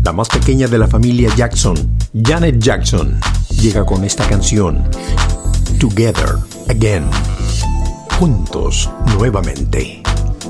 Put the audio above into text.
La más pequeña de la familia Jackson, Janet Jackson, llega con esta canción, Together Again, juntos nuevamente.